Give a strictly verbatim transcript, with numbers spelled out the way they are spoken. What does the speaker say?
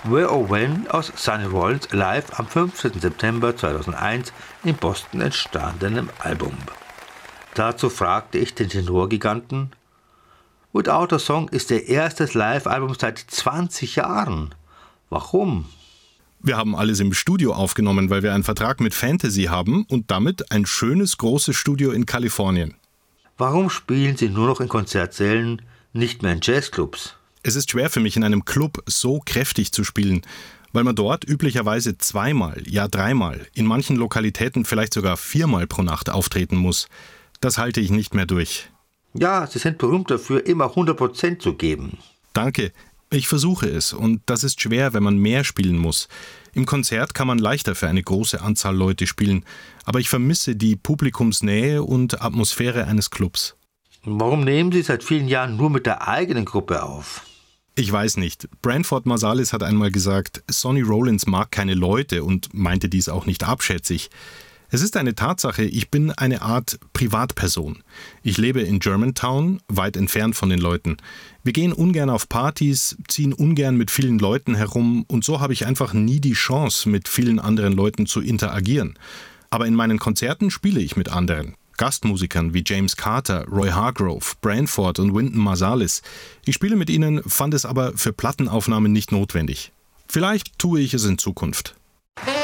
Where or When aus Sonny Rollins live am fünfzehnten September zweitausendeins in Boston entstandenem Album. Dazu fragte ich den Tenorgiganten: Without a Song ist ihr erstes Live-Album seit zwanzig Jahren. Warum? Wir haben alles im Studio aufgenommen, weil wir einen Vertrag mit Fantasy haben und damit ein schönes, großes Studio in Kalifornien. Warum spielen Sie nur noch in Konzertsälen, nicht mehr in Jazzclubs? Es ist schwer für mich, in einem Club so kräftig zu spielen, weil man dort üblicherweise zweimal, ja dreimal, in manchen Lokalitäten vielleicht sogar viermal pro Nacht auftreten muss. Das halte ich nicht mehr durch. Ja, Sie sind berühmt dafür, immer hundert Prozent zu geben. Danke. Ich versuche es und das ist schwer, wenn man mehr spielen muss. Im Konzert kann man leichter für eine große Anzahl Leute spielen, aber ich vermisse die Publikumsnähe und Atmosphäre eines Clubs. Warum nehmen Sie seit vielen Jahren nur mit der eigenen Gruppe auf? Ich weiß nicht. Branford Marsalis hat einmal gesagt, Sonny Rollins mag keine Leute und meinte dies auch nicht abschätzig. Es ist eine Tatsache, ich bin eine Art Privatperson. Ich lebe in Germantown, weit entfernt von den Leuten. Wir gehen ungern auf Partys, ziehen ungern mit vielen Leuten herum und so habe ich einfach nie die Chance, mit vielen anderen Leuten zu interagieren. Aber in meinen Konzerten spiele ich mit anderen. Gastmusikern wie James Carter, Roy Hargrove, Branford und Wynton Marsalis. Ich spiele mit ihnen, fand es aber für Plattenaufnahmen nicht notwendig. Vielleicht tue ich es in Zukunft.